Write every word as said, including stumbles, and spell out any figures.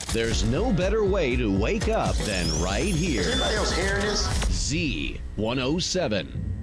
There's no better way to wake up than right here. Is anybody else hearing this? Z one oh seven.